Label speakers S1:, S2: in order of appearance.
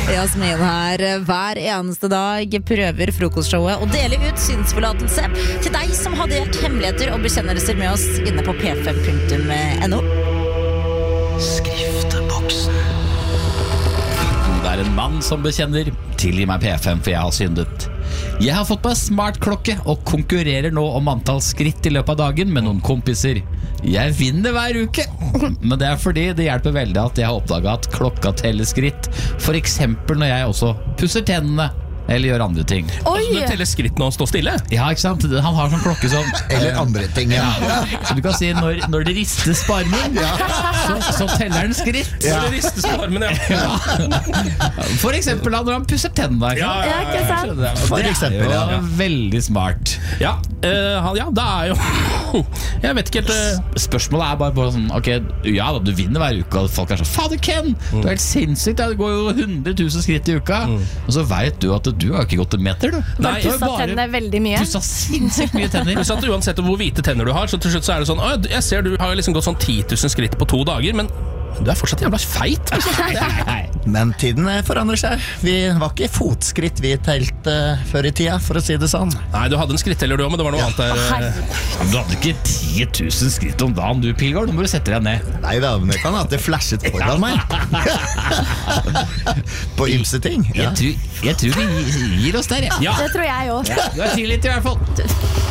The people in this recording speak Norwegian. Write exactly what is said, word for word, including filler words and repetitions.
S1: Jasmin her hver eneste dag prøver frokostshowet og deler ut synsforlatelse til deg som har delt hemmeligheter og bekjennelser med oss inne på p fem punktum no.
S2: Skrifteboksen. Det er en mann som bekjenner: tilgi meg P fem, for jeg har syndet. Jeg har fått meg smartklokke og konkurrerer nå om antall skritt i løpet av dagen med noen kompiser. Jeg vinner hver uke, men det er fordi det hjelper veldig at jeg har oppdaget at klokka teller skritt. For eksempel når jeg også pusser tennene eller gjør andre ting.
S3: Oi! Altså, du teller skritt når han står stille?
S2: Ja, ikke sant? Han har sånn klokke som
S4: eller andre ting, ja.
S2: Ja. Så du kan si når, når det ristes på armen, ja. så, så teller den skritt.
S3: Ja. Når det ristes på armen, ja.
S2: Ja. For eksempel når han pusser tennene.
S3: Ja, ja, ja,
S1: ikke sant?
S2: Det
S4: For eksempel,
S2: er jo
S4: ja.
S2: veldig smart.
S3: Ja, uh, ja, det er jo jeg vet ikke helt uh...
S2: Spørsmålet er bare, bare sånn, ok, ja da, du vinner hver uke, og folk er sånn, fader Ken, mm. du er helt sinnssykt, det går jo hundre tusen skritt i uka, mm. og så vet du at du har ikke gått en meter, du.
S1: Du har pusset tennene veldig mye.
S2: Pusset sinnssykt mye tenner.
S3: Pluss at uansett hvor hvite tenner du har, så til slutt så er det sånn, jeg ser du har liksom gått sånn ti tusen skritt på to dager, men du er fortsatt jævla feit.
S4: Men tiden forandrer seg. Vi var ikke fotskritt vi telt uh, før i tida, for å si det sånn.
S3: Nei, du hadde en skritteller du også, men det var noe ja. annet der.
S2: Uh... Du hadde ikke ti tusen skritt om dagen, du Pilgaard. Nå må du sette deg ned.
S4: Nei da, men det kan ha at det flashet foran meg. På ymse ting.
S2: Ja. Jeg, tror, jeg tror vi gir oss der, ja.
S1: Ja. Det tror jeg også.
S2: Ja, du er tidlig til i hvert fall.